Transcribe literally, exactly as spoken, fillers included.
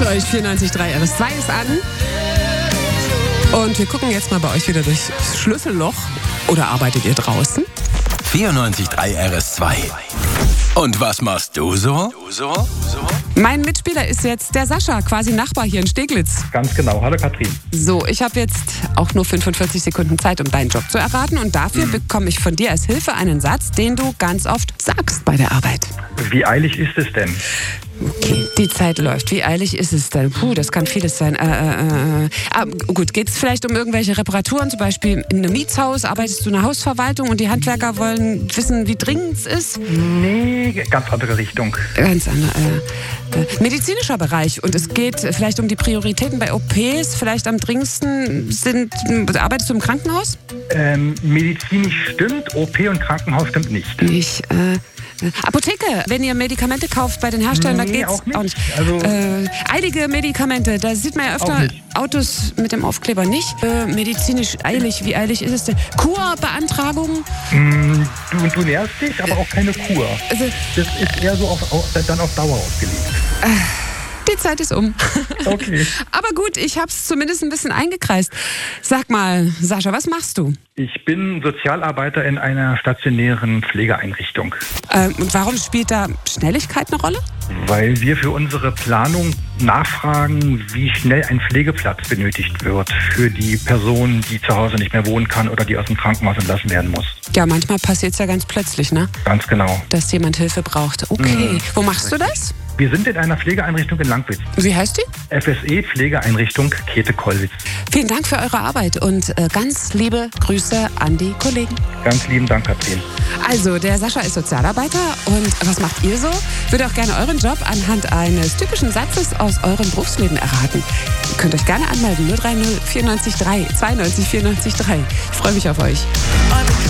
für euch. vierundneunzig Komma drei R S zwei ist an. Und wir gucken jetzt mal bei euch wieder durchs Schlüsselloch. Oder arbeitet ihr draußen? vierundneunzig Komma drei R S zwei. Und was machst du so? Du so? So? Mein Mitspieler ist jetzt der Sascha, quasi Nachbar hier in Steglitz. Ganz genau. Hallo Katrin. So, ich habe jetzt auch nur fünfundvierzig Sekunden Zeit, um deinen Job zu erraten. Und dafür mhm. bekomme ich von dir als Hilfe einen Satz, den du ganz oft sagst bei der Arbeit. Wie eilig ist es denn? Okay, die Zeit läuft. Wie eilig ist es denn? Puh, das kann vieles sein. Äh, äh, äh. Ah, gut, geht es vielleicht um irgendwelche Reparaturen? Zum Beispiel in einem Mietshaus arbeitest du in einer Hausverwaltung und die Handwerker wollen wissen, wie dringend es ist? Nee, ganz andere Richtung. Ganz andere. Äh, äh, medizinischer Bereich. Und es geht vielleicht um die Prioritäten bei O Ps. Vielleicht am dringendsten sind. Arbeitest du im Krankenhaus? Ähm, medizinisch stimmt, O P und Krankenhaus stimmt nicht. Nicht. Äh, Apotheke, wenn ihr Medikamente kauft bei den Herstellern, nee, da geht's auch nicht. Auch nicht. Also äh, eilige Medikamente, da sieht man ja öfter Autos mit dem Aufkleber nicht. Äh, medizinisch eilig, wie eilig ist es denn? Kurbeantragung? Mm, du, du nährst dich, aber auch keine Kur. Also, das ist eher so auf, auf, dann auf Dauer ausgelegt. Äh, Die Zeit ist um. Okay. Aber gut, ich habe es zumindest ein bisschen eingekreist. Sag mal, Sascha, was machst du? Ich bin Sozialarbeiter in einer stationären Pflegeeinrichtung. Ähm, und warum spielt da Schnelligkeit eine Rolle? Weil wir für unsere Planung nachfragen, wie schnell ein Pflegeplatz benötigt wird für die Person, die zu Hause nicht mehr wohnen kann oder die aus dem Krankenhaus entlassen werden muss. Ja, manchmal passiert es ja ganz plötzlich, ne? Ganz genau. Dass jemand Hilfe braucht. Okay. Mhm. Wo machst du das? Wir sind in einer Pflegeeinrichtung in Langwitz. Wie heißt die? F S E Pflegeeinrichtung Käthe-Kollwitz. Vielen Dank für eure Arbeit und äh, ganz liebe Grüße an die Kollegen. Ganz lieben Dank, Katrin. Also, der Sascha ist Sozialarbeiter und was macht ihr so? Würde auch gerne euren Job anhand eines typischen Satzes aus eurem Berufsleben erraten. Ihr könnt euch gerne anmelden. null drei null vierundneunzig drei zweiundneunzig vierundneunzig drei. Ich freue mich auf euch.